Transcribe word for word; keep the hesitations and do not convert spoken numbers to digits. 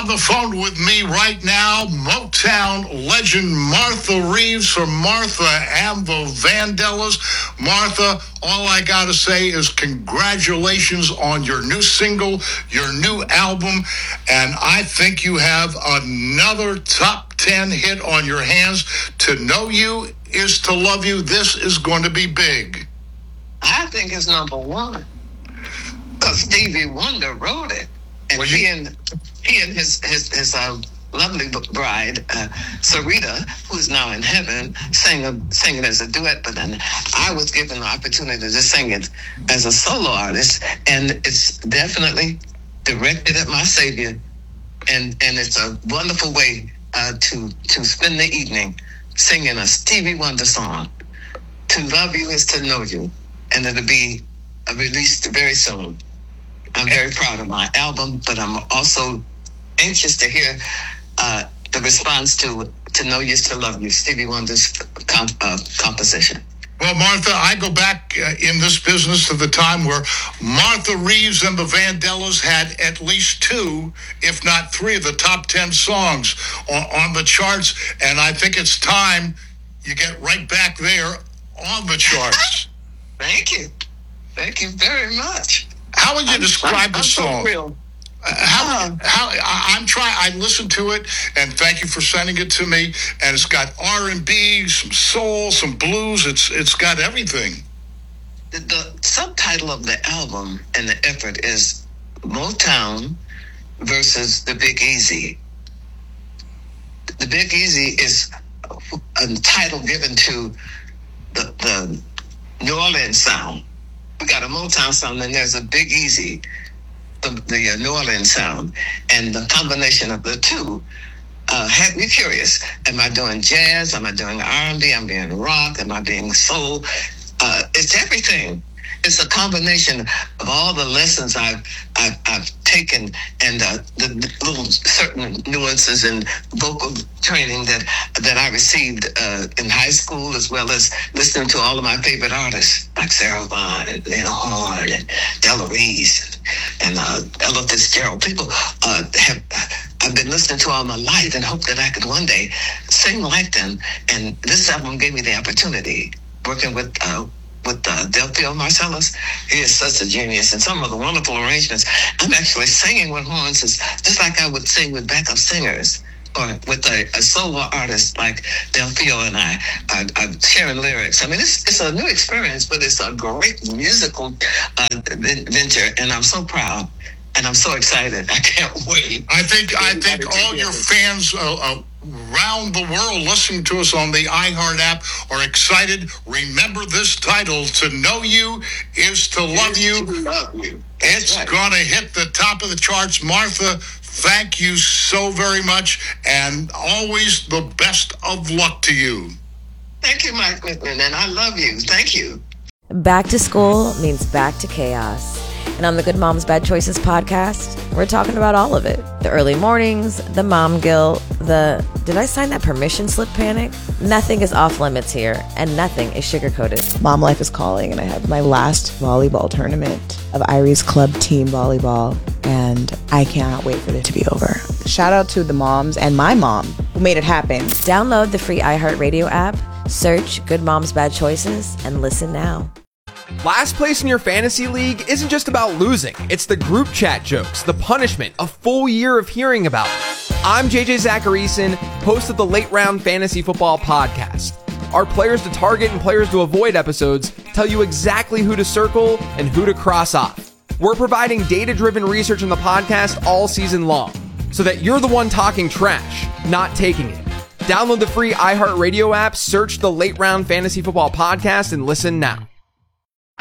On the phone with me right now, Motown legend Martha Reeves from Martha and the Vandellas. Martha, all I gotta say is congratulations on your new single, your new album, and I think you have another top ten hit on your hands. To Know You Is to Love You. This is going to be big. I think it's number one because Stevie Wonder wrote it, and well, he you... and he and his his his uh, lovely bride uh, Sarita, who's now in heaven, sang a, sang it as a duet. But then I was given the opportunity to sing it as a solo artist, and it's definitely directed at my Savior, and and it's a wonderful way uh, to to spend the evening singing a Stevie Wonder song. To Love You Is to Know You. And it'll be released very soon. I'm very proud of my album, but I'm also anxious to hear uh, the response to To Know You Is to Love You, Stevie Wonder's comp- uh, composition. Well, Martha, I go back uh, in this business to the time where Martha Reeves and the Vandellas had at least two, if not three, of the top ten songs on, on the charts. And I think it's time you get right back there on the charts. Thank you. Thank you very much. How would you I'm, describe I'm, the I'm song? So real. Uh, how, uh, how I, I'm trying. I listened to it, and thank you for sending it to me. And it's got R and B, some soul, some blues. It's it's got everything. The, the subtitle of the album and the effort is Motown versus the Big Easy. The Big Easy is a title given to the the New Orleans sound. We got a Motown sound, and there's a Big Easy, the, the uh, New Orleans sound, and the combination of the two uh, had me curious. Am I doing jazz? Am I doing R and B? Am I doing rock? Am I doing soul? Uh, it's everything. It's a combination of all the lessons I've I've, I've taken and uh, the, the little certain nuances in vocal training that that I received uh, in high school, as well as listening to all of my favorite artists like Sarah Vaughan and Lena Horne and Della Reese and uh, Ella Fitzgerald. People uh, have I've been listening to all my life and hope that I could one day sing like them. And this album gave me the opportunity working with. Uh, with uh, Delphio Marcellus. He is such a genius, and some of the wonderful arrangements. I'm actually singing with horns, just like I would sing with backup singers, or with a, a solo artist like Delphio and I are, are sharing lyrics. I mean, it's, it's a new experience, but it's a great musical uh, venture, and I'm so proud. And I'm so excited. I can't wait. I think I think all your fans uh, uh, around the world listening to us on the iHeart app are excited. Remember this title: To Know You Is to Love You. To love you. It's right. going to hit the top of the charts. Martha, thank you so very much, and always the best of luck to you. Thank you, Mike Whitman, and I love you. Thank you. Back to school means back to chaos. And on the Good Moms Bad Choices podcast, we're talking about all of it. The early mornings, the mom guilt, the did I sign that permission slip panic? Nothing is off limits here, and nothing is sugar-coated. Mom life is calling, and I have my last volleyball tournament of Irie's club team volleyball, and I cannot wait for it to be over. Shout out to the moms and my mom who made it happen. Download the free iHeartRadio app, search Good Moms Bad Choices, and listen now. Last place in your fantasy league isn't just about losing. It's the group chat jokes, the punishment, a full year of hearing about it. I'm J J Zacharyson, host of the Late Round Fantasy Football Podcast. Our players to target and players to avoid episodes tell you exactly who to circle and who to cross off. We're providing data-driven research in the podcast all season long, so that you're the one talking trash, not taking it. Download the free iHeartRadio app, search the Late Round Fantasy Football Podcast, and listen now.